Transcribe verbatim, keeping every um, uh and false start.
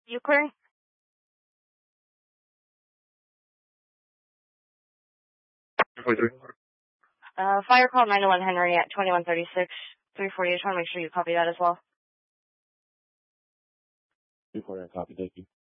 You clear? forty-three. Uh, fire call nine one Henry at twenty-one thirty-six, three forty. I just want to make sure you copy that as well. three forty, I copy, thank you.